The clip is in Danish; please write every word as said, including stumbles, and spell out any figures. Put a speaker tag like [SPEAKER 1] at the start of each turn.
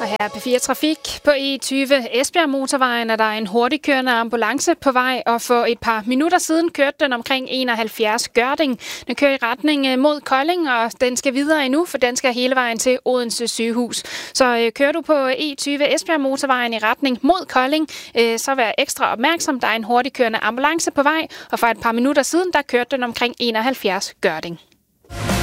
[SPEAKER 1] her er P fire Trafik. På E tyve Esbjerg Motorvejen er der en hurtigkørende ambulance på vej, og for et par minutter siden kørte den omkring enoghalvfjerds Gørding. Den kører i retning mod Kolding, og den skal videre endnu, for den skal hele vejen til Odense sygehus. Så øh, kører du på E tyve Esbjerg Motorvejen i retning mod Kolding, øh, så vær ekstra opmærksom. Der er en hurtigkørende ambulance på vej, og for et par minutter siden, der kørte den omkring enoghalvfjerds Gørding.